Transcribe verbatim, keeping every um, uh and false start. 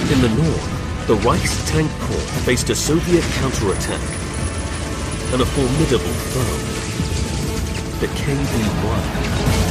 In the north, the Reich's tank corps faced a Soviet counterattack and a formidable foe, the K V one.